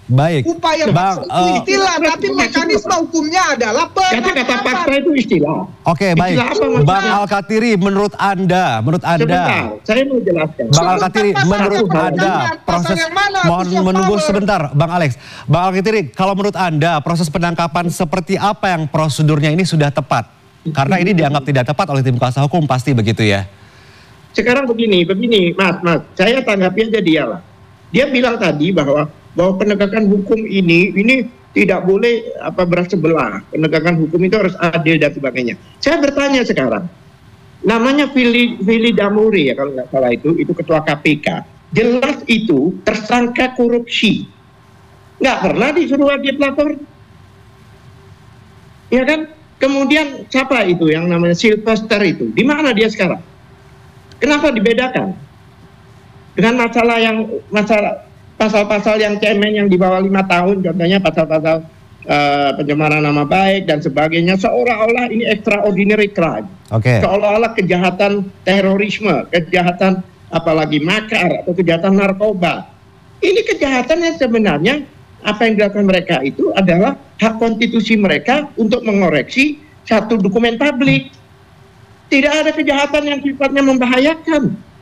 Baik. Upaya paksa itu istilah, tapi mekanisme hukumnya adalah kata paksa itu istilah. Oke, baik. Bang Al-Katiri, menurut Anda, sebentar, saya mau jelaskan. Bang Al-Katiri, menurut Anda proses, mohon menunggu sebentar, Bang Alex. Bang Al-Katiri, kalau menurut Anda proses penangkapan seperti apa yang prosedurnya ini sudah tepat? Karena ini dianggap tidak tepat oleh tim kuasa hukum, pasti begitu ya? Sekarang begini, Mas, saya tanggapi aja dia lah. Dia bilang tadi bahwa penegakan hukum ini tidak boleh bersebelah. Penegakan hukum itu harus adil dan sebagainya. Saya bertanya sekarang, namanya Firly Damuri ya kalau nggak salah itu ketua KPK. Jelas itu tersangka korupsi. Nggak pernah disuruh wajib lapor. Ya kan? Kemudian siapa itu yang namanya Sylvester itu? Di mana dia sekarang? Kenapa dibedakan? Dengan pasal-pasal yang cemen yang di bawah 5 tahun, contohnya pasal-pasal pencemaran nama baik dan sebagainya, seolah-olah ini extraordinary crime. Seolah-olah kejahatan terorisme, kejahatan apalagi makar atau kejahatan narkoba. Ini kejahatan yang sebenarnya apa yang dilakukan mereka itu adalah hak konstitusi mereka untuk mengoreksi satu dokumen publik. Tidak ada kejahatan yang sifatnya membahayakan.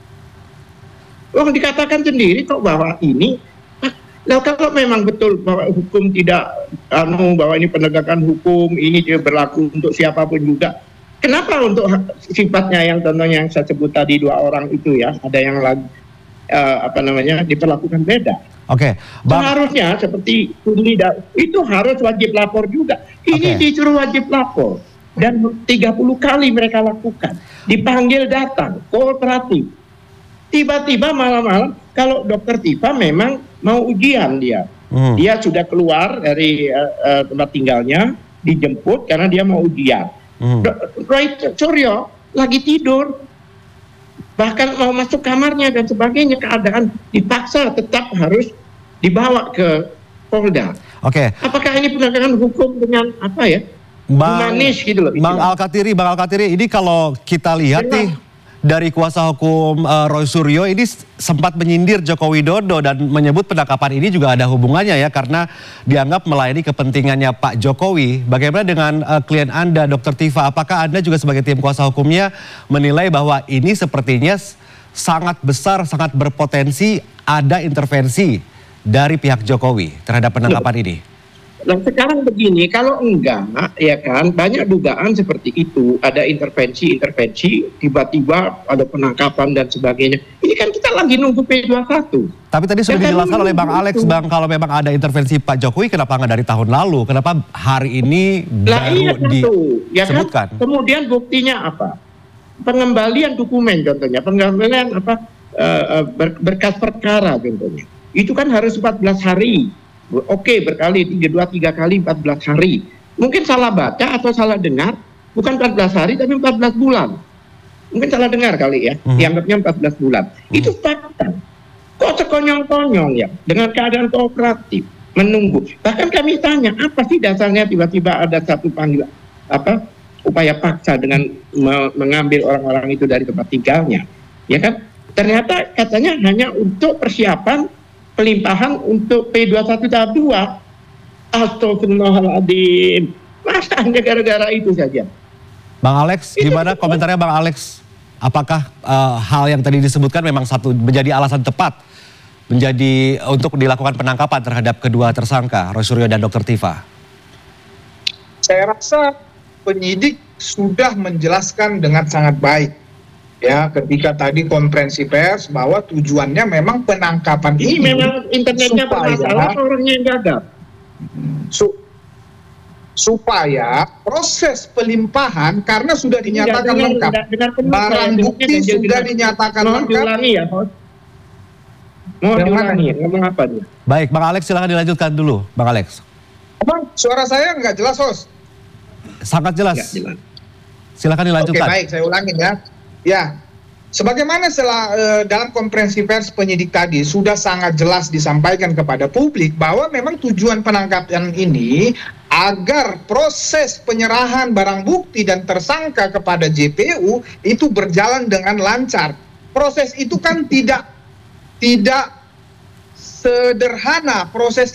Dikatakan sendiri kok bahwa ini, kalau memang betul bahwa hukum tidak, bahwa ini penegakan hukum, ini berlaku untuk siapapun juga. Kenapa untuk sifatnya yang contohnya yang saya sebut tadi 2 orang itu ya, ada yang lagi diperlakukan beda. Seharusnya seperti itu harus wajib lapor juga. Ini disuruh wajib lapor dan 30 kali mereka lakukan. Dipanggil datang, kooperatif. Tiba-tiba malam-malam kalau dokter Tifa memang mau ujian dia sudah keluar dari tempat tinggalnya, dijemput karena dia mau ujian. Suryo lagi tidur, bahkan mau masuk kamarnya dan sebagainya, keadaan dipaksa tetap harus dibawa ke Polda. Apakah ini penegakan hukum dengan humanis gitu loh? Bang Al-Katiri, ini kalau kita lihat nih dari kuasa hukum Roy Suryo ini sempat menyindir Joko Widodo dan menyebut penangkapan ini juga ada hubungannya ya karena dianggap melayani kepentingannya Pak Jokowi. Bagaimana dengan klien Anda, Dr. Tifa? Apakah Anda juga sebagai tim kuasa hukumnya menilai bahwa ini sepertinya sangat besar, sangat berpotensi ada intervensi dari pihak Jokowi terhadap penangkapan ini? Nah sekarang begini, kalau enggak ya kan banyak dugaan seperti itu, ada intervensi, tiba-tiba ada penangkapan dan sebagainya. Ini kan kita lagi nunggu P21. Tapi tadi sudah dijelaskan oleh Bang Alex, Bang, kalau memang ada intervensi Pak Jokowi, kenapa nggak dari tahun lalu? Kenapa hari ini baru disebutkan? Kan? Kemudian buktinya apa? Pengembalian dokumen contohnya, pengembalian berkas perkara contohnya. Itu kan harus 14 hari. Berkali 3 kali 14 hari. Mungkin salah baca atau salah dengar, bukan 14 hari tapi 14 bulan. Mungkin salah dengar kali ya, dianggapnya 14 bulan. Itu fakta. Kok sekonyong-konyong ya, dengan keadaan kooperatif, menunggu. Bahkan kami tanya, apa sih dasarnya tiba-tiba ada satu panggilan, upaya paksa dengan mengambil orang-orang itu dari tempat tinggalnya. Ya kan? Ternyata katanya hanya untuk persiapan pelimpahan untuk P21 tahap 2. Astagfirullahaladzim. Masa hanya gara-gara itu saja? Bang Alex, gimana komentarnya Bang Alex? Apakah hal yang tadi disebutkan memang menjadi alasan tepat untuk dilakukan penangkapan terhadap kedua tersangka, Roy Suryo dan Dr. Tifa? Saya rasa penyidik sudah menjelaskan dengan sangat baik. Ya, ketika tadi konferensi pers bahwa tujuannya memang penangkapan ini memang internetnya bermasalah, orangnya yang gagal. Supaya proses pelimpahan karena sudah dinyatakan lengkap, barang bukti sudah dinyatakan lengkap. Diulangi ya, Mohon diulangi, ngomong apa dia? Baik, Bang Alex silakan dilanjutkan dulu, Bang Alex. Suara saya nggak jelas, Host? Sangat jelas. Silakan dilanjutkan. Baik, saya ulangin ya. Ya, sebagaimana dalam konferensi pers penyidik tadi sudah sangat jelas disampaikan kepada publik bahwa memang tujuan penangkapan ini agar proses penyerahan barang bukti dan tersangka kepada JPU itu berjalan dengan lancar. Proses itu kan tidak sederhana, proses